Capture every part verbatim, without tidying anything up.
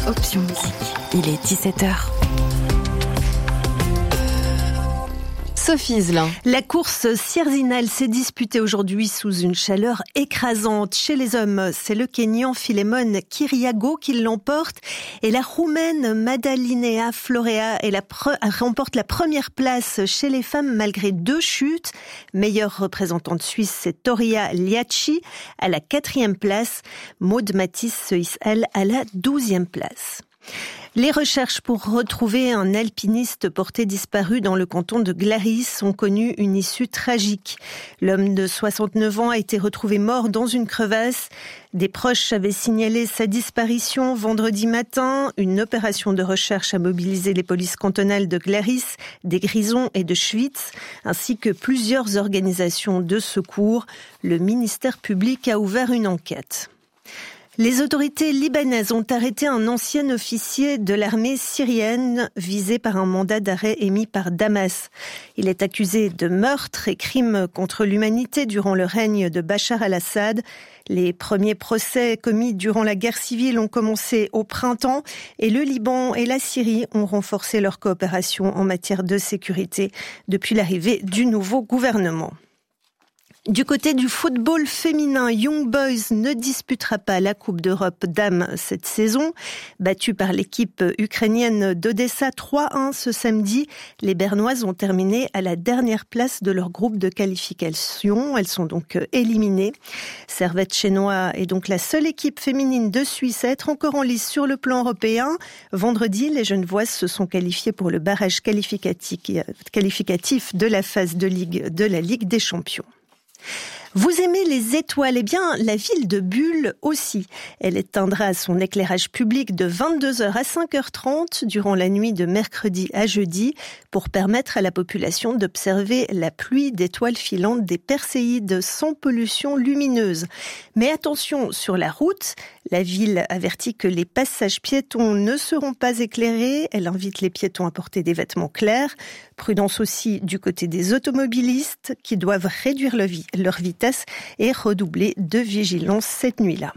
Option Musique. Il est dix-sept heures. Sophie Zelin. La course Sierzinal s'est disputée aujourd'hui sous une chaleur écrasante. Chez les hommes, c'est le Kényan Philemon Kiriago qui l'emporte et la Roumaine Madalinea Florea est la pre- remporte la première place chez les femmes malgré deux chutes. Meilleure représentante suisse, c'est Toria Liacci à la quatrième place. Maud Matisse se hisse, elle, à la douzième place. Les recherches pour retrouver un alpiniste porté disparu dans le canton de Glaris ont connu une issue tragique. L'homme de soixante-neuf ans a été retrouvé mort dans une crevasse. Des proches avaient signalé sa disparition vendredi matin. Une opération de recherche a mobilisé les polices cantonales de Glaris, des Grisons et de Schwytz, ainsi que plusieurs organisations de secours. Le ministère public a ouvert une enquête. Les autorités libanaises ont arrêté un ancien officier de l'armée syrienne visé par un mandat d'arrêt émis par Damas. Il est accusé de meurtre et crimes contre l'humanité durant le règne de Bachar al-Assad. Les premiers procès commis durant la guerre civile ont commencé au printemps et le Liban et la Syrie ont renforcé leur coopération en matière de sécurité depuis l'arrivée du nouveau gouvernement. Du côté du football féminin, Young Boys ne disputera pas la Coupe d'Europe dames cette saison. Battue par l'équipe ukrainienne d'Odessa trois à un ce samedi, les Bernoises ont terminé à la dernière place de leur groupe de qualification. Elles sont donc éliminées. Servette Chénois est donc la seule équipe féminine de Suisse à être encore en lice sur le plan européen. Vendredi, les Genevoises se sont qualifiées pour le barrage qualificatif de la phase de Ligue de la Ligue des Champions. Vous aimez les étoiles? Eh bien, la ville de Bulle aussi. Elle éteindra son éclairage public de vingt-deux heures à cinq heures trente durant la nuit de mercredi à jeudi pour permettre à la population d'observer la pluie d'étoiles filantes des Perséides sans pollution lumineuse. Mais attention, sur la route, la ville avertit que les passages piétons ne seront pas éclairés. Elle invite les piétons à porter des vêtements clairs. Prudence aussi du côté des automobilistes qui doivent réduire leur vitesse et redoubler de vigilance cette nuit-là.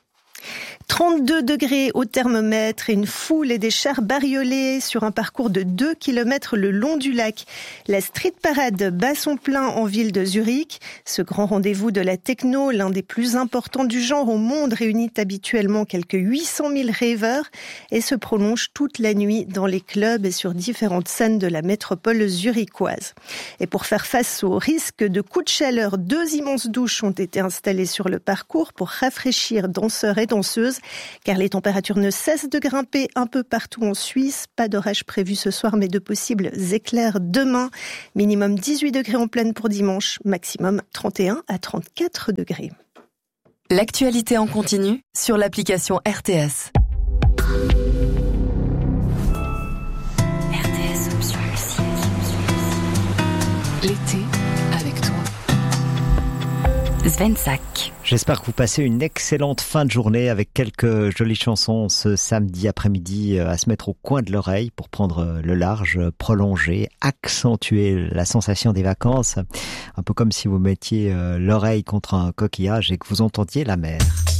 trente-deux degrés au thermomètre et une foule et des chars bariolés sur un parcours de deux kilomètres le long du lac. La Street Parade bat son plein en ville de Zurich. Ce grand rendez-vous de la techno, l'un des plus importants du genre au monde, réunit habituellement quelques huit cent mille rêveurs et se prolonge toute la nuit dans les clubs et sur différentes scènes de la métropole zurichoise. Et pour faire face au risque de coups de chaleur, deux immenses douches ont été installées sur le parcours pour rafraîchir danseurs et danseuses, car les températures ne cessent de grimper un peu partout en Suisse. Pas d'orage prévu ce soir, mais de possibles éclairs demain. Minimum dix-huit degrés en pleine pour dimanche, maximum trente et un à trente-quatre degrés. L'actualité en continu sur l'application R T S. R T S Option Musique. L'été avec toi. Sven Sack. J'espère que vous passez une excellente fin de journée avec quelques jolies chansons ce samedi après-midi à se mettre au coin de l'oreille pour prendre le large, prolonger, accentuer la sensation des vacances. Un peu comme si vous mettiez l'oreille contre un coquillage et que vous entendiez la mer.